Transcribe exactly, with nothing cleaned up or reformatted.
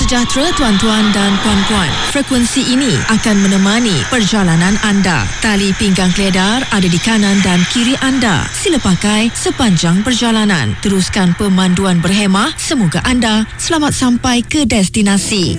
sejahtera tuan-tuan dan puan-puan. Frekuensi ini akan menemani perjalanan anda. Tali pinggang keledar ada di kanan dan kiri anda. Sila pakai sepanjang perjalanan. Teruskan pemanduan berhemah. Semoga anda selamat sampai ke destinasi.